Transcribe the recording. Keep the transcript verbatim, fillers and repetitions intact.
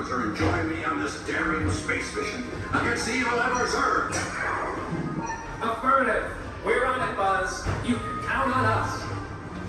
Cruiser and join me on this daring space mission against the evil Emperor's Earth? Affirmative. We're on it, Buzz. You can count on us.